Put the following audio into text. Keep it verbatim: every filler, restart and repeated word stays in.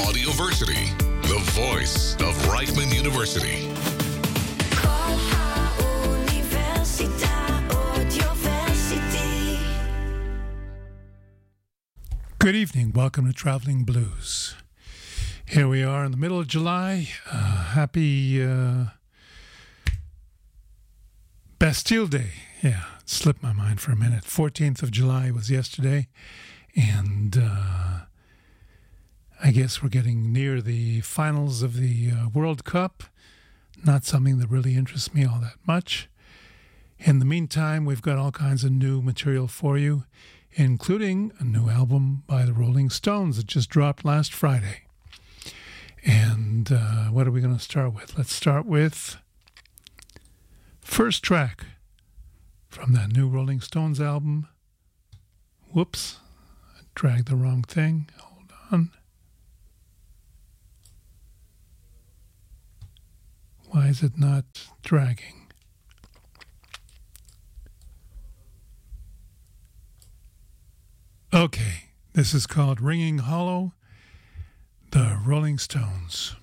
Audioversity, the voice of Reichman University. Good evening. Welcome to Traveling Blues. Here we are in the middle of July. Uh, happy uh, Bastille Day. Yeah, it slipped my mind for a minute. fourteenth of July was yesterday. And uh, I guess we're getting near the finals of the uh, World Cup. Not something that really interests me all that much. In the meantime, we've got all kinds of new material for you, including a new album by the Rolling Stones that just dropped last Friday. And uh, what are we going to start with? Let's start with first track from that new Rolling Stones album. Whoops, I dragged the wrong thing. Hold on. Why is it not dragging? Okay, this is called Ringing Hollow, the Rolling Stones.